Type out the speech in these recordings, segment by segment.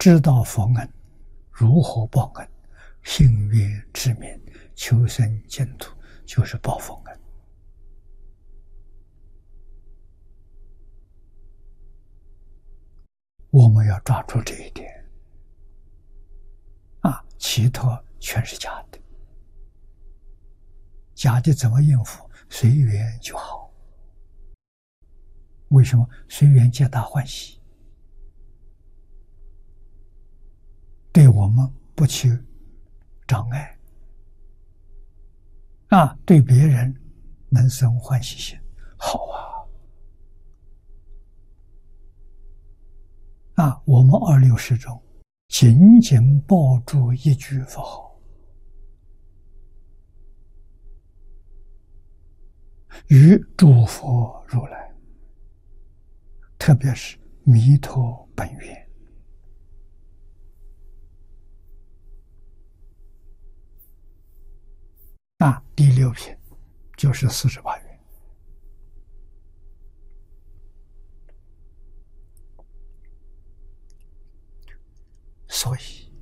知道佛恩，如何报恩？信愿持名，求生净土，就是报佛恩。我们要抓住这一点其他全是假的，假的怎么应付？随缘就好。为什么？随缘皆大欢喜，对我们不起障碍对别人能生欢喜心，好我们26世中紧紧抱住一句佛号，与诸佛如来，特别是弥陀本愿，第6品就是48愿。所以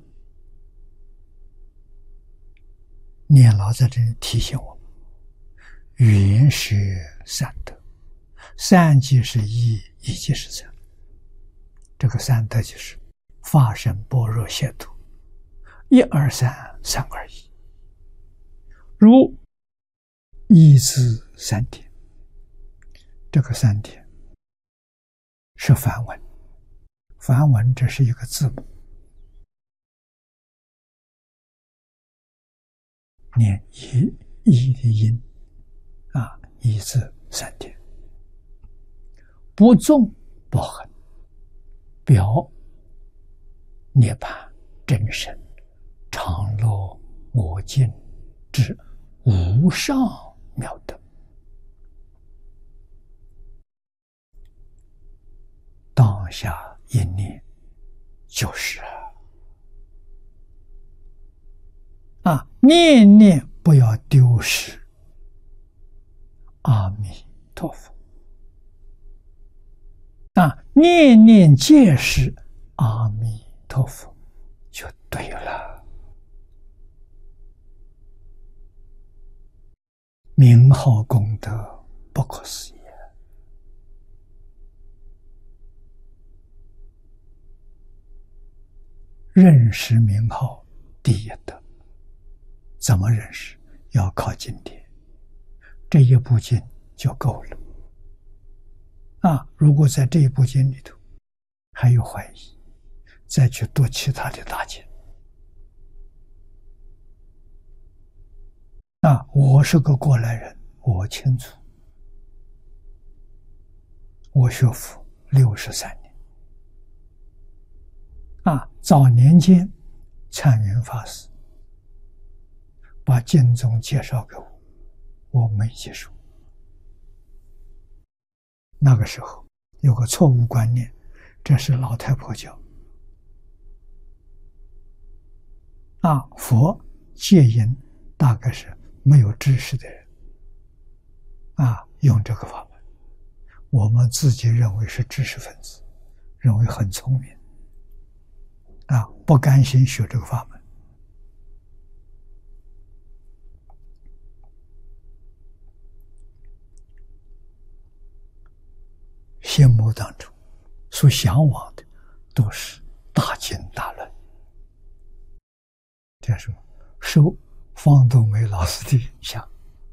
念老在这里提醒我们，缘是善德，善即是义，义即是善。这个善德就是法身般若解脱，1、2、3，三而已。如一字3点，这个3点是梵文，梵文这是一个字母，念一的音一字3点，不纵不横，表涅槃真实常乐我净之无上妙德。当下一念就是念念不要丢失阿弥陀佛念念皆是阿弥陀佛，就对了。名号功德不可思议，认识名号第一德。怎么认识？要靠经典，这一部经就够了如果在这一部经里头还有怀疑，再去读其他的大经我是个过来人，我清楚。我学佛63年早年间参云法师把经宗介绍给我，我没接受。那个时候有个错误观念，这是老太婆教佛戒淫大概是没有知识的人用这个法门，我们自己认为是知识分子，认为很聪明不甘心学这个法门。心目当中所向往的都是大经大论，这是受方东梅老师的影响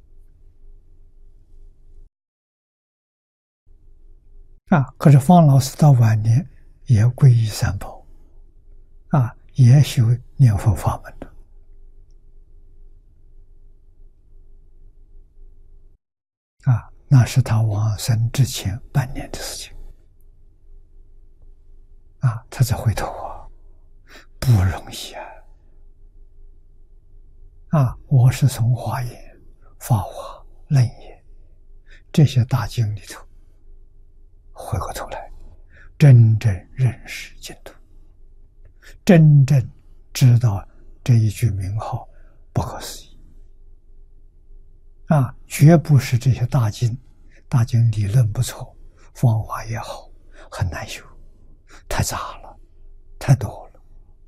可是方老师到晚年也皈依三宝也修念佛法门的那是他往生之前半年的事情他再回头不容易我是从华严、法华、楞严这些大经里头回过头来，真正认识净土，真正知道这一句名号不可思议绝不是这些大经理论不错，方法也好，很难修，太杂了，太多了。